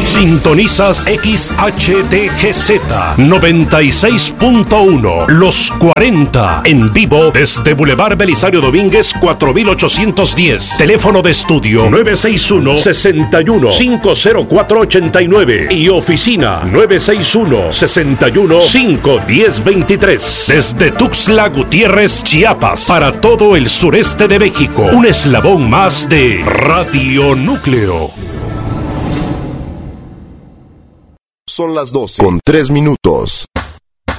Sintonizas XHTGZ 96.1 Los 40 en vivo desde Boulevard Belisario Domínguez 4810. Teléfono de estudio 961-61-50489 y oficina 961-61-51023. Desde Tuxtla Gutiérrez, Chiapas, para todo el sureste de México. Un eslabón más de Radio Núcleo. Son las 12:03.